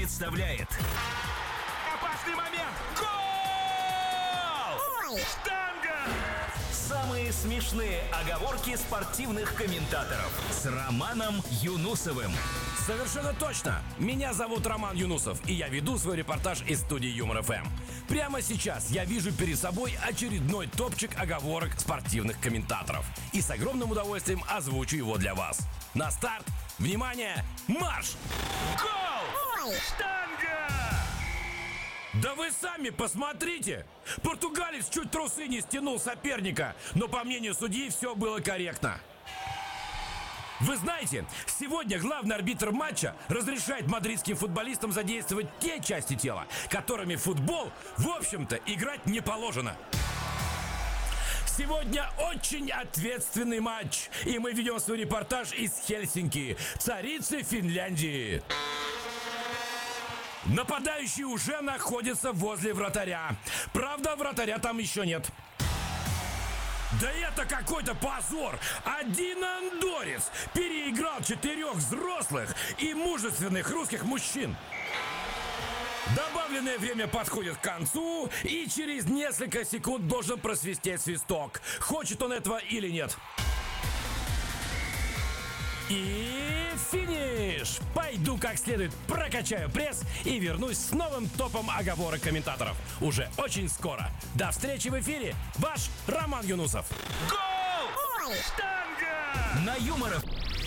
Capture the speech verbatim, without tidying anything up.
представляет опасный момент. Гол! Ой! Штанга! Самые смешные оговорки спортивных комментаторов с Романом Юнусовым. Совершенно точно. Меня зовут Роман Юнусов, и я веду свой репортаж из студии Юмор эф эм. Прямо сейчас я вижу перед собой очередной топчик оговорок спортивных комментаторов. И с огромным удовольствием озвучу его для вас. На старт! Внимание! Марш! Гол! Ой! Штанга! Да вы сами посмотрите! Португалец чуть трусы не стянул соперника, но по мнению судьи все было корректно. Вы знаете, сегодня главный арбитр матча разрешает мадридским футболистам задействовать те части тела, которыми в футбол, в общем-то, играть не положено. Сегодня очень ответственный матч, и мы ведем свой репортаж из Хельсинки, столицы Финляндии. Нападающий уже находится возле вратаря. Правда, вратаря там еще нет. Да это какой-то позор! Один андорец переиграл четырех взрослых и мужественных русских мужчин. Добавленное время подходит к концу, и через несколько секунд должен просвистеть свисток. Хочет он этого или нет. И финиш! Пойду как следует прокачаю пресс и вернусь с новым топом оговорок комментаторов. Уже очень скоро. До встречи в эфире. Ваш Роман Юнусов. Гол! Ой! Штанга! На Юмор эф эм.